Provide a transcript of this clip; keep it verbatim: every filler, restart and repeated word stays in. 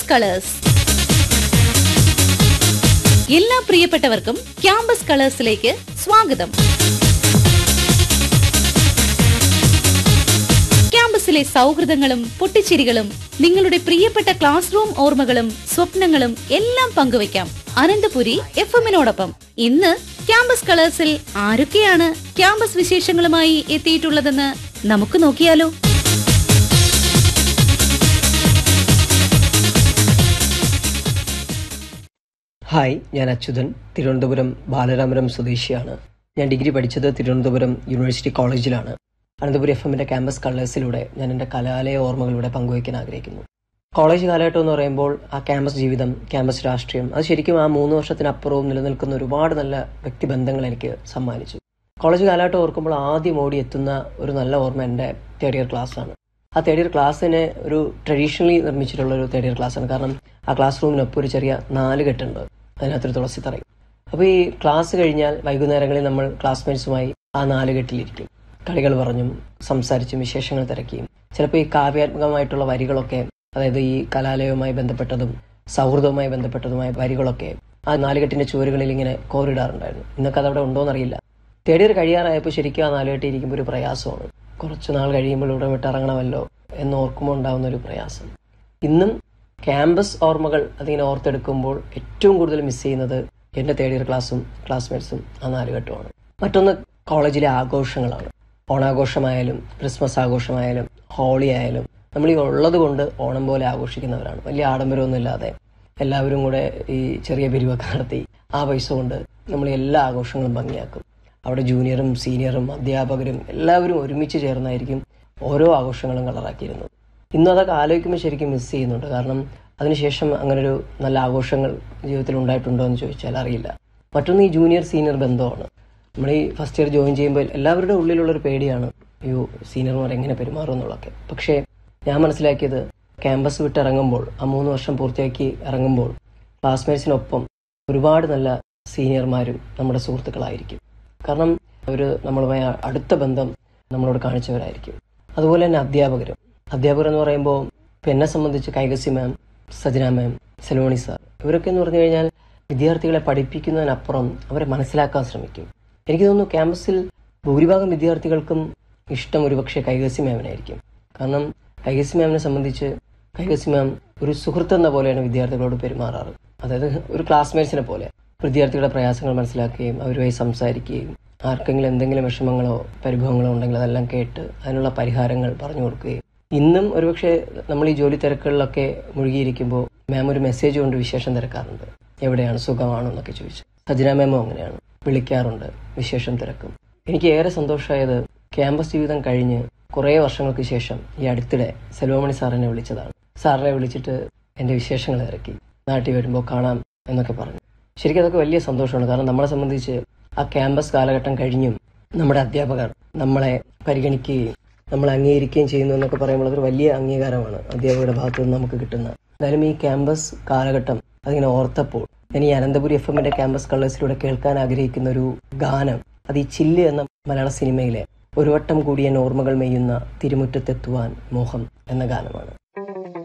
Campus colours. എല്ലാ പ്രിയപ്പെട്ടവർക്കും campus കളേഴ്സിലേക്ക് സ്വാഗതം. ക്യാമ്പസിലെ സൗഹൃദങ്ങളും പൊട്ടിച്ചിരികളും നിങ്ങളുടെ പ്രിയപ്പെട്ട ക്ലാസ് റൂം ഓർമ്മകളും സ്വപ്നങ്ങളും എല്ലാം പങ്കുവയ്ക്കാം അനന്തപുരി എഫ് എമ്മിനോടൊപ്പം. ഇന്ന് ക്യാമ്പസ് കളേഴ്സിൽ ആരൊക്കെയാണ് ക്യാമ്പസ് വിശേഷങ്ങളുമായി എത്തിയിട്ടുള്ളതെന്ന് നമുക്ക് നോക്കിയാലോ. ഹായ്, ഞാൻ അച്യുതൻ, തിരുവനന്തപുരം ബാലരാമപുരം സ്വദേശിയാണ്. ഞാൻ ഡിഗ്രി പഠിച്ചത് തിരുവനന്തപുരം യൂണിവേഴ്സിറ്റി കോളേജിലാണ്. അനന്തപുരി എഫ് എമ്മിൻ്റെ ക്യാമ്പസ് കളേഴ്സിലൂടെ ഞാൻ എൻ്റെ കലാലയ ഓർമ്മകളിലൂടെ പങ്കുവയ്ക്കാൻ ആഗ്രഹിക്കുന്നു. കോളേജ് കാലഘട്ടം എന്ന് പറയുമ്പോൾ ആ ക്യാമ്പസ് ജീവിതം, ക്യാമ്പസ് രാഷ്ട്രീയം, അത് ശരിക്കും ആ മൂന്ന് വർഷത്തിനപ്പുറവും നിലനിൽക്കുന്ന ഒരുപാട് നല്ല വ്യക്തിബന്ധങ്ങൾ എനിക്ക് സമ്മാനിച്ചു. കോളേജ് കാലഘട്ടം ഓർക്കുമ്പോൾ ആദ്യം ഓടി എത്തുന്ന ഒരു നല്ല ഓർമ്മ എൻ്റെ തേർഡ് ഇയർ ക്ലാസ്സാണ്. ആ തേർഡ് ഇയർ ക്ലാസ്സിന് ഒരു ട്രഡീഷണലി നിർമ്മിച്ചിട്ടുള്ള ഒരു തേർഡ് ഇയർ ക്ലാസ്സാണ്. കാരണം ആ ക്ലാസ് റൂമിനൊപ്പം ഒരു ചെറിയ നാല് കെട്ടുണ്ട്, അതിനകത്തൊരു തുളസി തറയും. അപ്പോൾ ഈ ക്ലാസ് കഴിഞ്ഞാൽ വൈകുന്നേരങ്ങളിൽ നമ്മൾ ക്ലാസ്മേറ്റ്സുമായി ആ നാല് കെട്ടിലിരിക്കും. കളികൾ പറഞ്ഞും സംസാരിച്ചും വിശേഷങ്ങൾ തിരക്കിയും ചിലപ്പോൾ ഈ കാവ്യാത്മകമായിട്ടുള്ള വരികളൊക്കെ, അതായത് ഈ കലാലയവുമായി ബന്ധപ്പെട്ടതും സൗഹൃദവുമായി ബന്ധപ്പെട്ടതുമായ വരികളൊക്കെ ആ നാലുകെട്ടിന്റെ ചുവരുകളിൽ ഇങ്ങനെ കോറിടാറുണ്ടായിരുന്നു. ഇന്നൊക്കെ അതവിടെ ഉണ്ടോയെന്നറിയില്ല. തേർഡ് ഇയർ കഴിയാറായപ്പോൾ ശരിക്കും ആ നാലുകെട്ടി ഇരിക്കുമ്പോൾ ഒരു പ്രയാസമാണ്. കുറച്ച് നാൾ കഴിയുമ്പോൾ ഇവിടെ വിട്ട് ഇറങ്ങണമല്ലോ എന്ന് ഓർക്കുമ്പോൾ ഉണ്ടാകുന്ന ഒരു പ്രയാസം. ഇന്നും ക്യാമ്പസ് ഓർമ്മകൾ അതിങ്ങനെ ഓർത്തെടുക്കുമ്പോൾ ഏറ്റവും കൂടുതൽ മിസ് ചെയ്യുന്നത് എൻ്റെ തേർഡ് ഇയർ ക്ലാസ്സും ക്ലാസ്മേറ്റ്സും ആ നാലുകെട്ടുമാണ്. മറ്റൊന്ന് കോളേജിലെ ആഘോഷങ്ങളാണ്. ഓണാഘോഷമായാലും ക്രിസ്മസ് ആഘോഷമായാലും ഹോളി ആയാലും നമ്മൾ ഈ ഉള്ളത് കൊണ്ട് ഓണം പോലെ ആഘോഷിക്കുന്നവരാണ്. വലിയ ആഡംബരമൊന്നും ഇല്ലാതെ എല്ലാവരും കൂടെ ഈ ചെറിയ പിരിവൊക്കെ നടത്തി ആ പൈസ കൊണ്ട് നമ്മൾ എല്ലാ ആഘോഷങ്ങളും ഭംഗിയാക്കും. അവിടെ ജൂനിയറും സീനിയറും അധ്യാപകരും എല്ലാവരും ഒരുമിച്ച് ചേർന്നായിരിക്കും ഓരോ ആഘോഷങ്ങളും കളറാക്കിയിരുന്നത്. ഇന്നും അതൊക്കെ ആലോചിക്കുമ്പോൾ ശരിക്കും മിസ് ചെയ്യുന്നുണ്ട്. കാരണം അതിനുശേഷം അങ്ങനൊരു നല്ല ആഘോഷങ്ങൾ ജീവിതത്തിൽ ഉണ്ടായിട്ടുണ്ടോ എന്ന് ചോദിച്ചാൽ അറിയില്ല. മറ്റൊന്ന് ഈ ജൂനിയർ സീനിയർ ബന്ധമാണ്. നമ്മൾ ഈ ഫസ്റ്റ് ഇയർ ജോയിൻ ചെയ്യുമ്പോൾ എല്ലാവരുടെ ഉള്ളിലുള്ളൊരു പേടിയാണ്, അയ്യോ സീനിയർമാർ എങ്ങനെ പെരുമാറും എന്നുള്ളതൊക്കെ. പക്ഷേ ഞാൻ മനസ്സിലാക്കിയത് ക്യാമ്പസ് വിട്ട് ഇറങ്ങുമ്പോൾ, ആ മൂന്ന് വർഷം പൂർത്തിയാക്കി ഇറങ്ങുമ്പോൾ ക്ലാസ്മേറ്റ്സിനൊപ്പം ഒരുപാട് നല്ല സീനിയർമാരും നമ്മുടെ സുഹൃത്തുക്കളായിരിക്കും. കാരണം അവർ നമ്മളുമായി അടുത്ത ബന്ധം നമ്മളോട് കാണിച്ചവരായിരിക്കും. അതുപോലെ തന്നെ അധ്യാപകരും അധ്യാപകർ എന്ന് പറയുമ്പോൾ ഇപ്പം എന്നെ സംബന്ധിച്ച് കൈകസി മാം, സജന മാം, സെലോണി സാർ, ഇവരൊക്കെ എന്ന് പറഞ്ഞു കഴിഞ്ഞാൽ വിദ്യാർത്ഥികളെ പഠിപ്പിക്കുന്നതിനപ്പുറം അവരെ മനസ്സിലാക്കാൻ ശ്രമിക്കും. എനിക്ക് തോന്നുന്നു ക്യാമ്പസിൽ ഭൂരിഭാഗം വിദ്യാർത്ഥികൾക്കും ഇഷ്ടം ഒരുപക്ഷെ കൈകസി മാമിനായിരിക്കും. കാരണം കൈകസി മാമിനെ സംബന്ധിച്ച് കൈകസി മാം ഒരു സുഹൃത്തെന്ന പോലെയാണ് വിദ്യാർത്ഥികളോട് പെരുമാറാറ്. അതായത് ഒരു ക്ലാസ്മേറ്റ്സിനെ പോലെ വിദ്യാർത്ഥികളുടെ പ്രയാസങ്ങൾ മനസ്സിലാക്കുകയും അവരുമായി സംസാരിക്കുകയും ആർക്കെങ്കിലും എന്തെങ്കിലും വിഷമങ്ങളോ പരിഭവങ്ങളോ ഉണ്ടെങ്കിൽ അതെല്ലാം കേട്ട് അതിനുള്ള പരിഹാരങ്ങൾ പറഞ്ഞു കൊടുക്കുകയും. ഇന്നും ഒരുപക്ഷെ നമ്മൾ ഈ ജോലി തിരക്കുകളിലൊക്കെ മുഴുകിയിരിക്കുമ്പോൾ മാം ഒരു മെസ്സേജ് കൊണ്ട് വിശേഷം തിരക്കാറുണ്ട്, എവിടെയാണ്, സുഖമാണോ എന്നൊക്കെ ചോദിച്ചു. സജന മാമും അങ്ങനെയാണ്, വിളിക്കാറുണ്ട്, വിശേഷം തിരക്കും. എനിക്ക് ഏറെ സന്തോഷമായത് ക്യാമ്പസ് ജീവിതം കഴിഞ്ഞ് കുറേ വർഷങ്ങൾക്ക് ശേഷം ഈ അടുത്തിടെ സെൽവമണി സാറിനെ വിളിച്ചതാണ്. സാറിനെ വിളിച്ചിട്ട് എൻ്റെ വിശേഷങ്ങൾ തിരക്കി, നാട്ടിൽ വരുമ്പോൾ കാണാം എന്നൊക്കെ പറഞ്ഞു. ശരിക്കും അതൊക്കെ വലിയ സന്തോഷമാണ്. കാരണം നമ്മളെ സംബന്ധിച്ച് ആ ക്യാമ്പസ് കാലഘട്ടം കഴിഞ്ഞും നമ്മുടെ അധ്യാപകർ നമ്മളെ പരിഗണിക്കുകയും നമ്മളെ അംഗീകരിക്കുകയും ചെയ്യുന്നു എന്നൊക്കെ പറയുമ്പോൾ അതൊരു വലിയ അംഗീകാരമാണ് അധ്യാപകരുടെ ഭാഗത്തു നിന്ന് നമുക്ക് കിട്ടുന്നത്. എന്തായാലും ഈ ക്യാമ്പസ് കാലഘട്ടം അതിങ്ങനെ ഓർത്തപ്പോൾ ഞാൻ ഈ അനന്തപുരി എഫ് എമ്മിന്റെ ക്യാമ്പസ് കളേഴ്സിലൂടെ കേൾക്കാൻ ആഗ്രഹിക്കുന്ന ഒരു ഗാനം, അത് ഈ ചില്ല് എന്ന മലയാള സിനിമയിലെ ഒരു വട്ടം കൂടിയ ഓർമ്മകൾ മെയ്യുന്ന തിരുമുറ്റത്തെത്തുവാൻ മോഹം എന്ന ഗാനമാണ്.